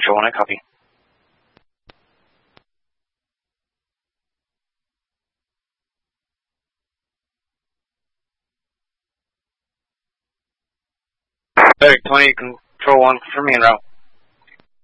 Control 1, I copy. Derek 20, Control 1, confirm me en route.